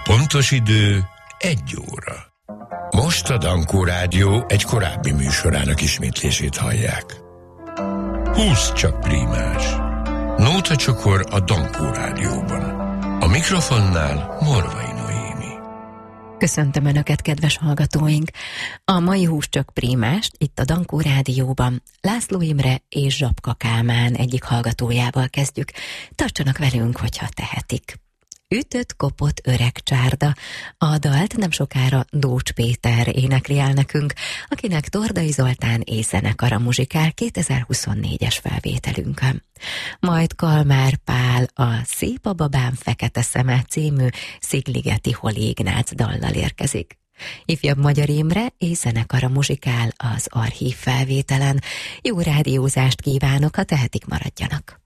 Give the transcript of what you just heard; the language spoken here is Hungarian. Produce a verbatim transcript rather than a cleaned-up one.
pontos idő egy óra. Most a Dankó Rádió egy korábbi műsorának ismétlését hallják. Húsz csak prímás. Nóta csokor a Dankó Rádióban. A mikrofonnál Morvai Noémi. Köszöntöm Önöket, kedves hallgatóink! A mai Húsz csak prímást itt a Dankó Rádióban László Imre és Zsapka Kálmán egyik hallgatójával kezdjük. Tartsanak velünk, hogyha tehetik. Ütött, kopott öreg csárda. A dalt nem sokára Dócs Péter énekli el nekünk, akinek Tordai Zoltán és zenekara muzsikál kétezer-huszonnégyes felvételünkön. Majd Kalmár Pál a Szép a babám fekete szeme című Szigligeti Holi Ignác dallal érkezik. Ifjabb Magyar Imre és zenekara muzsikál az archív felvételen. Jó rádiózást kívánok, ha tehetik, maradjanak!